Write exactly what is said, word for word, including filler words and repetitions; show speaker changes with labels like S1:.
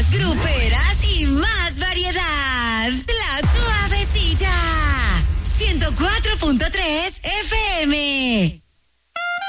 S1: más gruperas y más variedad. La Suavecita. ciento cuatro punto tres